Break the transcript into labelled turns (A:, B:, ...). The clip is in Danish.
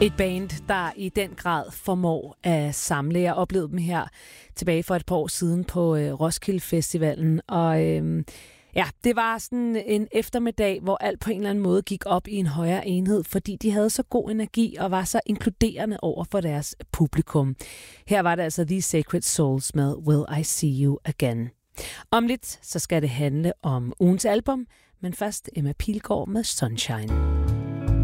A: Et band, der i den grad formår at samle. Jeg oplevede dem her tilbage for et par år siden på Roskilde Festivalen. Og det var sådan en eftermiddag, hvor alt på en eller anden måde gik op i en højere enhed, fordi de havde så god energi og var så inkluderende over for deres publikum. Her var det altså The Sacred Souls med Will I See You Again. Om lidt så skal det handle om ugens album, men først Emma Pilgaard med Sunshine.